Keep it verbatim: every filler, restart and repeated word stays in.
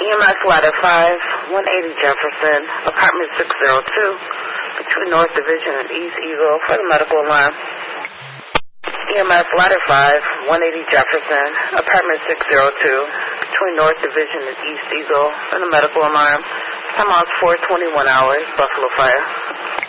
E M S Ladder five, one eighty Jefferson, apartment six oh two, between North Division and East Eagle for the medical alarm. E M S Ladder five, one eighty Jefferson, apartment six oh two, between North Division and East Eagle for the medical alarm. Time out four twenty-one hours, Buffalo Fire.